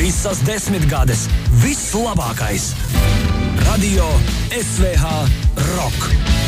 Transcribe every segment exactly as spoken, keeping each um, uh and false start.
Visas desmitgades, viss labākais. Radio S V H Rock.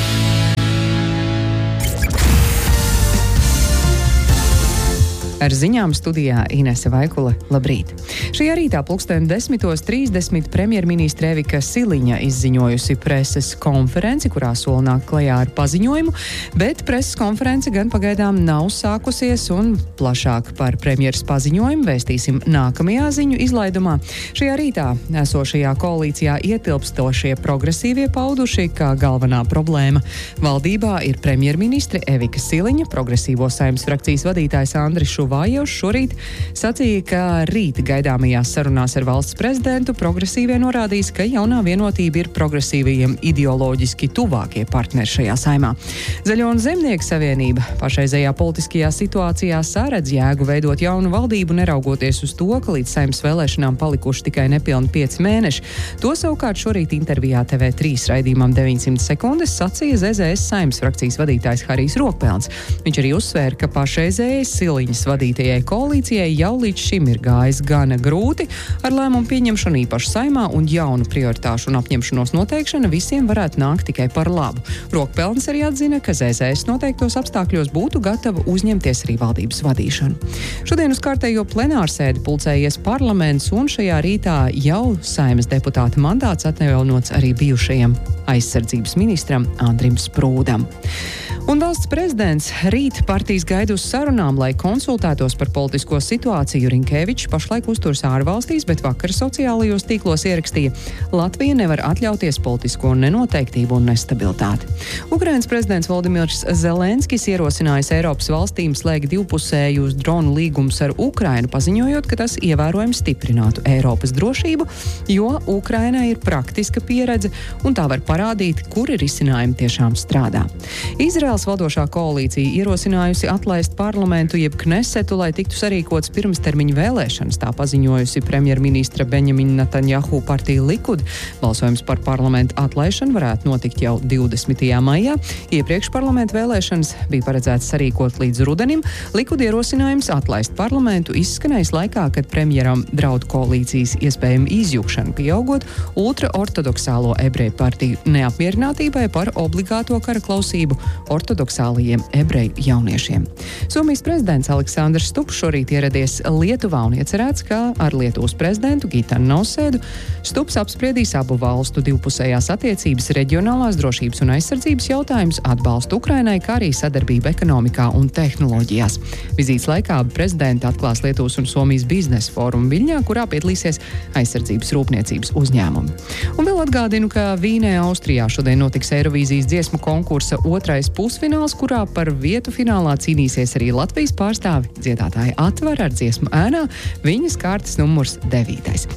Ar ziņām studijā Inese Vaikule. Labrīt! Šajā rītā pulksten desmitos trīsdesmit premjerministre Evika Siliņa izziņojusi preses konferenci, kurā sola nāk klajā ar paziņojumu, bet preses konference gan pagaidām nav sākusies un plašāk par premjeras paziņojumu vēstīsim nākamajā ziņu izlaidumā. Šajā rītā esošajā koalīcijā ietilpstošie progresīvie pauduši, kā galvenā problēma valdībā ir premjerministre Evika Siliņa, progresīvo Saeimas frakcijas vadītājs Andris Šuvājevs šorīt sacīja, ka rīt gaidāmajās sarunās ar valsts prezidentu progresīvie norādīs, ka jaunā vienotība ir progresīvajiem ideoloģiski tuvākie partneri šajā Saeimā. Zaļo un Zemnieku savienība pašreizējā politiskajā situācijā saredz jēgu veidot jaunu valdību, neraugoties uz to, ka līdz Saeimas vēlēšanām palikuši tikai nepilni pieci mēneši. To savukārt šorīt intervijā T V trīs raidījumam deviņsimt sekundes sacīja Z Z S Saeimas frakcijas vadītājs Harijs Rokpelns. Viņš arī uzsvēra, ka pašreizējais Siliņas vadītajai koalīcijai jau līdz šim ir gājis gana grūti ar lēmumu pieņemšanu īpaši Saeimā un jaunu prioritāšu un apņemšanos noteikšana visiem varētu nākt tikai par labu. Rokpelns arī atzina, ka Z Z S noteiktos apstākļos būtu gatava uzņemties arī valdības vadīšanu. Šodien uz kārtējo plenārsēdi pulcējies parlaments un šajā rītā jau Saeimas deputāta mandāts atjaunots arī bijušajam aizsardzības ministram Andrim Sprūdam. Un valsts prezidents rīt partijas gaida uz sarunām, lai konsultētos par politisko situāciju. Rinkēvičs pašlaik uzturas ārvalstīs, bet vakar sociālajos tīklos ierakstīja: Latvija nevar atļauties politisko nenoteiktību un nestabilitāti. Ukrainas prezidents Volodimirs Zelenskis ierosinājis Eiropas valstīm slēgt divpusējus dronu līgumus ar Ukrainu, paziņojot, ka tas ievērojami stiprinātu Eiropas drošību, jo Ukrainai ir praktiska pieredze un tā var parādīt, kuri risinājumi tiešām strādā. Izraels valdošā koalīcija ierosinājusi atlaist parlamentu jeb Knesetu, lai tiktu sarīkots pirmstermiņa vēlēšanas, tā paziņojusi premjerministra Benjamina Netanjahu partija Likud. Balsojums par parlamentu atlaišanu varētu notikt jau divdesmitajā maijā. Iepriekš parlamentu vēlēšanas bija paredzēts sarīkot līdz rudenim. Likud ierosinājums atlaist parlamentu izskanējis laikā, kad premjeram draud koalīcijas iespējama izjukšana, pieaugot ultraortodoksālo ebreju partiju neapmierinātībai par obligāto kara klausību ortodoksālajiem ebreju jauniešiem. Somijas prezidents Aleksandrs Stupš šorīt ieradies Lietuvā un iecerēts, ka ar Lietuvas prezidentu Gitanu Nausēdu Stupš apspriedīs abu valstu divpusējās attiecības, reģionālās drošības un aizsardzības jautājumus, atbalstu Ukrainai, kā arī sadarbību ekonomikā un tehnoloģijās. Vizītes laikā prezidenti atklās Lietuvas un Somijas biznesa fórumu Viļņā, kurā piedalīsies aizsardzības rūpniecības uzņēmumi. Un vēl atgādinu, ka Vīnē, Austrijā šodien notiks Eirovīzijas dziesmu konkursa otrais pusfināls, kurā par vietu finālā cīnīsies arī Latvijas pārstāvi dziedātāja Atvar ar dziesmu Ēnā, viņas kārtas numurs devītais.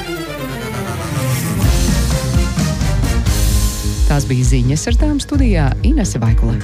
Tās bija ziņas, ar tām studijā Inese Vaikule.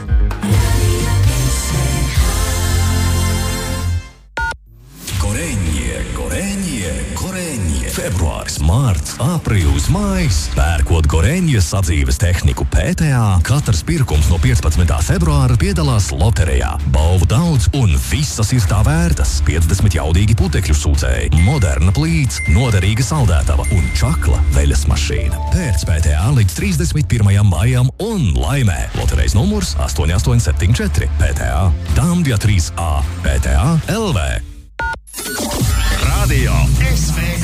Koreņie, koreņie, koreņie. Februāris, mārts, aprīlis, maijs. Pērkot Koreņie sadzīves tehniku P T A, katrs pirkums no piecpadsmitā februāra piedalās loterijā. Balvu daudz un visas ir tā vērtas. piecdesmit jaudīgi putekļu sūcēji, moderna plīts, noderīga saldētava un čakla veļas mašīna. Pēc P T A līdz trīsdesmit pirmajam maijam un laimē. Loterejas numurs astoņi astoņi septiņi četri. P T A Dambja trīs A. P T A L V. Radio S V